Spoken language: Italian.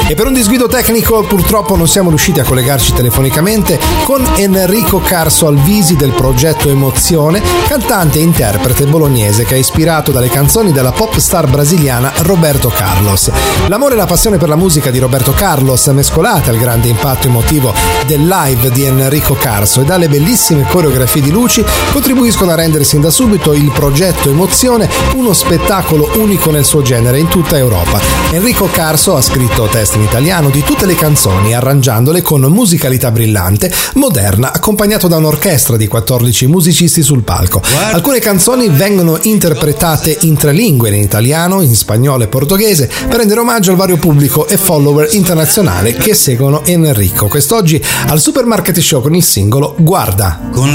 E per un disguido tecnico purtroppo non siamo riusciti a collegarci telefonicamente con Enrico Carso Alvisi del progetto Emozione, cantante e interprete bolognese che è ispirato dalle canzoni della pop star brasiliana Roberto Carlos. L'amore e la passione per la musica di Roberto Carlos, mescolate al grande impatto emotivo del live di Enrico Carso e dalle bellissime coreografie di luci, contribuiscono a rendere sin da subito il progetto Emozione uno spettacolo unico nel suo genere in tutta Europa. Enrico Carso ha scritto testi in italiano di tutte le canzoni, arrangiandole con musicalità brillante, moderna, accompagnato da un'orchestra di 14 musicisti sul palco. Alcune canzoni vengono interpretate in 3 lingue, in italiano, in spagnolo e portoghese, per rendere omaggio al vario pubblico e follower internazionale che seguono Enrico. Quest'oggi al Supermarket Show con il singolo Guarda. Con